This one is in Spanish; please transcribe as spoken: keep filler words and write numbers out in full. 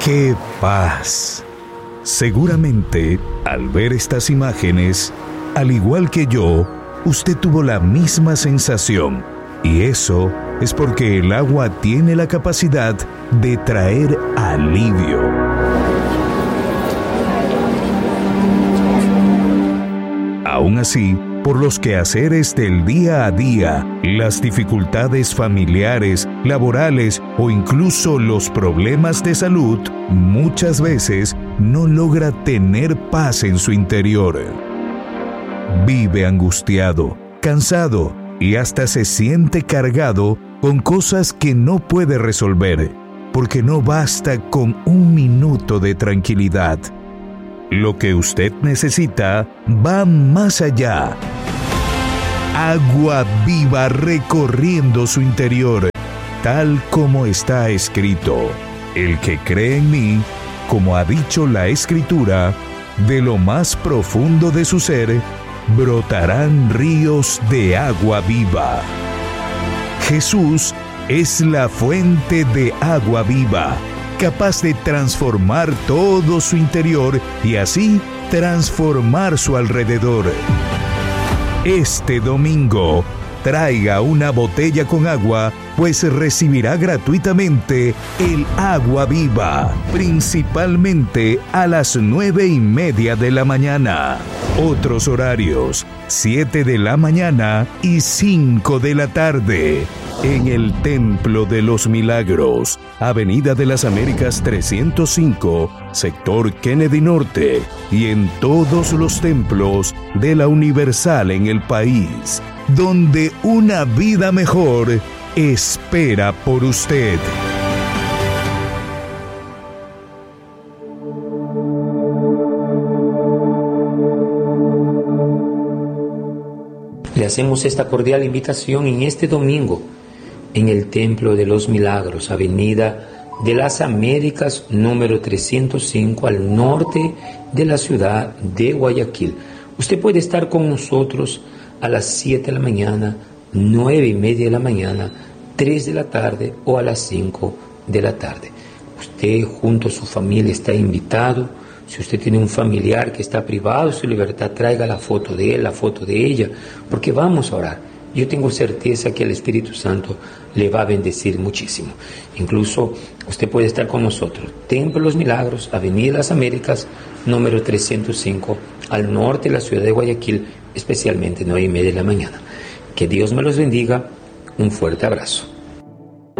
¡Qué paz! Seguramente, al ver estas imágenes, al igual que yo, usted tuvo la misma sensación. Y eso es porque el agua tiene la capacidad de traer alivio. Aún así, por los quehaceres del día a día, las dificultades familiares, laborales o incluso los problemas de salud, muchas veces no logra tener paz en su interior. Vive angustiado, cansado y hasta se siente cargado con cosas que no puede resolver, porque no basta con un minuto de tranquilidad. Lo que usted necesita va más allá. Agua viva recorriendo su interior, tal como está escrito. El que cree en mí, como ha dicho la Escritura, de lo más profundo de su ser, brotarán ríos de agua viva. Jesús es la fuente de agua viva, capaz de transformar todo su interior y así transformar su alrededor. Este domingo, traiga una botella con agua, pues recibirá gratuitamente el agua viva, principalmente a las nueve y media de la mañana. Otros horarios, siete de la mañana y cinco de la tarde. En el Templo de los Milagros, Avenida de las Américas trescientos cinco, sector Kennedy Norte, y en todos los templos de la Universal en el país, donde una vida mejor espera por usted. Le hacemos esta cordial invitación en este domingo en el Templo de los Milagros, Avenida de las Américas número trescientos cinco, al norte de la ciudad de Guayaquil. Usted puede estar con nosotros a las siete de la mañana, nueve y media de la mañana, tres de la tarde o a las cinco de la tarde. Usted junto a su familia está invitado. Si usted tiene un familiar que está privado de su libertad, traiga la foto de él, la foto de ella, porque vamos a orar. Yo tengo certeza que el Espíritu Santo le va a bendecir muchísimo. Incluso usted puede estar con nosotros. Templo de los Milagros, Avenida Las Américas, número trescientos cinco, al norte de la ciudad de Guayaquil, especialmente nueve y media de la mañana. Que Dios me los bendiga. Un fuerte abrazo.